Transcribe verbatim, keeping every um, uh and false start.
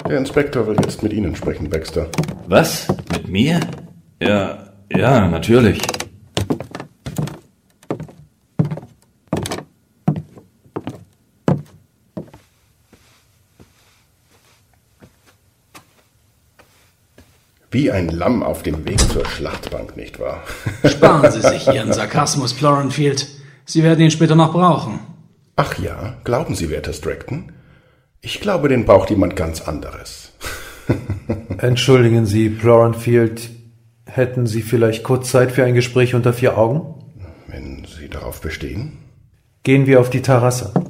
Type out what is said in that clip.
Der Inspektor will jetzt mit Ihnen sprechen, Baxter. Was? Mit mir? Ja, ja, natürlich. Wie ein Lamm auf dem Weg zur Schlachtbank, nicht wahr? Sparen Sie sich Ihren Sarkasmus, Florenfield. Sie werden ihn später noch brauchen. Ach ja, glauben Sie, werter Stratton? Ich glaube, den braucht jemand ganz anderes. Entschuldigen Sie, Florenfield, hätten Sie vielleicht kurz Zeit für ein Gespräch unter vier Augen? Wenn Sie darauf bestehen. Gehen wir auf die Terrasse.